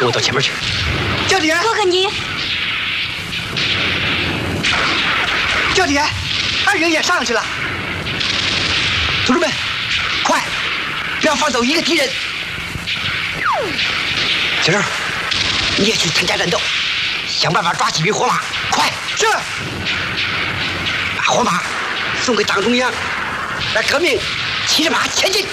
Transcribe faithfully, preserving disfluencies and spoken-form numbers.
跟我到前面去。 教爹， 哥哥你， 教爹，二营也上去了。同志们，快，不要放走一个敌人。小郑，你也去参加战斗，想办法抓几匹活马，快！是。把活马送给党中央，让革命骑着马前进。